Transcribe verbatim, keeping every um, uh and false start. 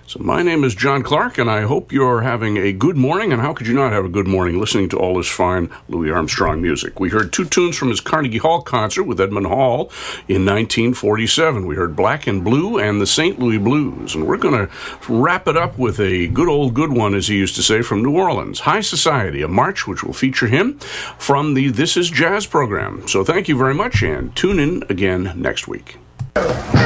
So my name is John Clark, and I hope you're having a good morning. And how could you not have a good morning listening to all this fine Louis Armstrong music? We heard two tunes from his Carnegie Hall concert with Edmund Hall in nineteen forty-seven. We heard Black and Blue and the Saint Louis Blues. And we're going to wrap it up with a good old good one, as he used to say, from New Orleans, High Society, a march which will feature him from the This Is Jazz program. So thank you very much, and tune in again next week.